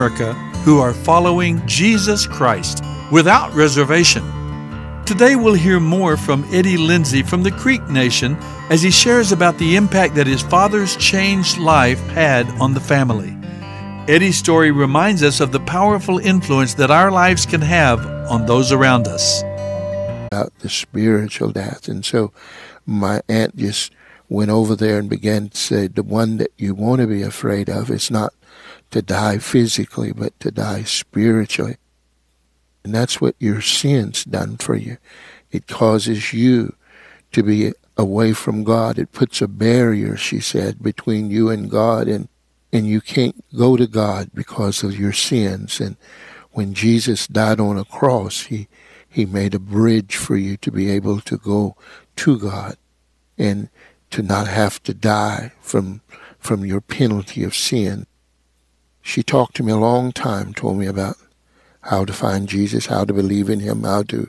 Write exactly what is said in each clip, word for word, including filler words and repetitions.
America who are following Jesus Christ without reservation. Today we'll hear more from Eddie Lindsay from the Creek Nation as he shares about the impact that his father's changed life had on the family. Eddie's story reminds us of the powerful influence that our lives can have on those around us. About the spiritual death. And so my aunt just went over there and began to say, the one that you want to be afraid of is not to die physically, but to die spiritually. And that's what your sin's done for you. It causes you to be away from God. It puts a barrier, she said, between you and God, and, and you can't go to God because of your sins. And when Jesus died on a cross, he, he made a bridge for you to be able to go to God and to not have to die from, from your penalty of sin. She talked to me a long time, told me about how to find Jesus, how to believe in him, how to...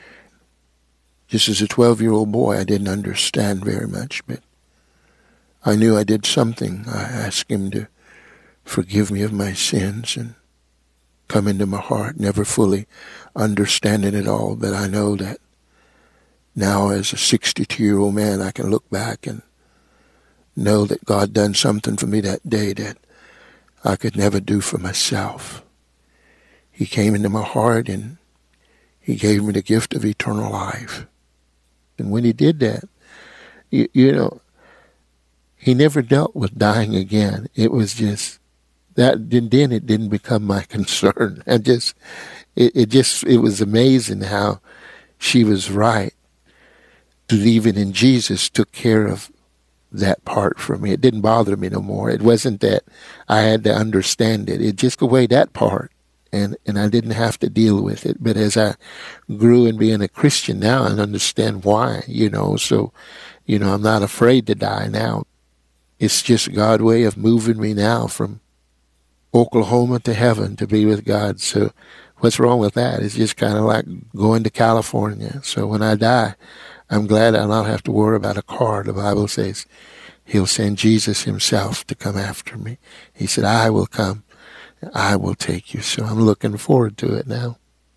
Just as a twelve-year-old boy, I didn't understand very much, but I knew I did something. I asked him to forgive me of my sins and come into my heart, never fully understanding it all, but I know that now as a sixty-two-year-old man, I can look back and know that God done something for me that day that I could never do for myself. He came into my heart and he gave me the gift of eternal life. And when he did that, you, you know, he never dealt with dying again. It was just that. Then it didn't become my concern. I just, it, it just, it was amazing how she was right. Believing in Jesus took care of that part for me. It didn't bother me no more. It wasn't that I had to understand it. It just took away that part, and, and I didn't have to deal with it. But as I grew in being a Christian now, I understand why, you know. So, you know, I'm not afraid to die now. It's just God's way of moving me now from Oklahoma to heaven to be with God. So what's wrong with that? It's just kind of like going to California. So when I die, I'm glad I don't have to worry about a car. The Bible says he'll send Jesus himself to come after me. He said, I will come. I will take you. So I'm looking forward to it now.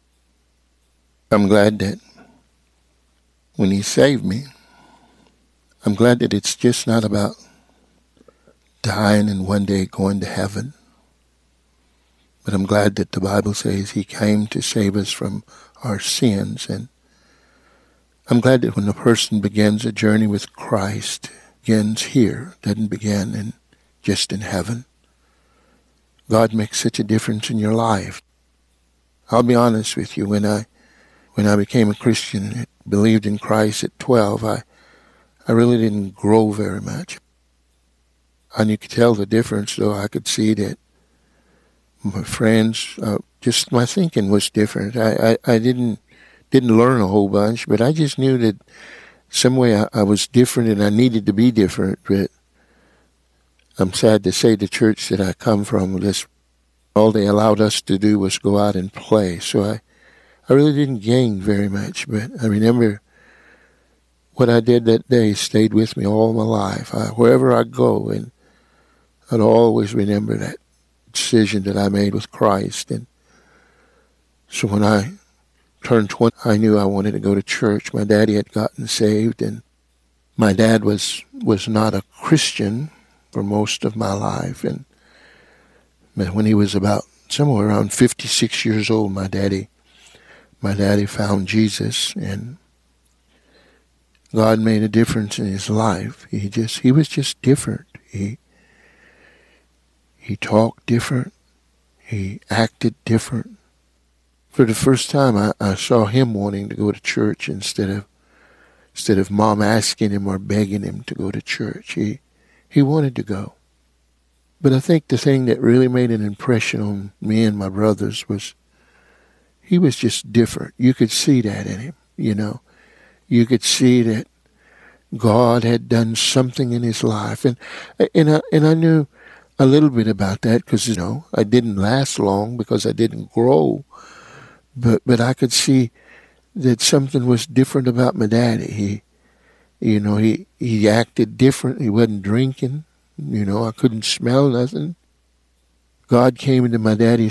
I'm glad that when he saved me, I'm glad that it's just not about dying and one day going to heaven. But I'm glad that the Bible says he came to save us from our sins. And I'm glad that when a person begins a journey with Christ, begins here, doesn't begin in, just in heaven. God makes such a difference in your life. I'll be honest with you, when I when I became a Christian and believed in Christ at twelve, I, I really didn't grow very much. And you could tell the difference, though. I could see that my friends, uh, just my thinking was different. I, I, I didn't didn't learn a whole bunch, but I just knew that some way I, I was different and I needed to be different. But I'm sad to say the church that I come from, this, all they allowed us to do was go out and play. So I, I really didn't gain very much. But I remember what I did that day stayed with me all my life. I, wherever I go, and I'd always remember that decision that I made with Christ. And so when I turned twenty, I knew I wanted to go to church. My daddy had gotten saved, and my dad was was not a Christian for most of my life. And but when he was about somewhere around fifty-six years old, my daddy, my daddy found Jesus, and God made a difference in his life. He just he was just different. He he talked different. He acted different. For the first time, I, I saw him wanting to go to church instead of instead of mom asking him or begging him to go to church. He he wanted to go. But I think the thing that really made an impression on me and my brothers was he was just different. You could see that in him, you know. You could see that God had done something in his life. And and I, and I knew a little bit about that because, you know, I didn't last long because I didn't grow. But but I could see that something was different about my daddy. He, you know, he, he acted different. He wasn't drinking. You know, I couldn't smell nothing. God came into my daddy's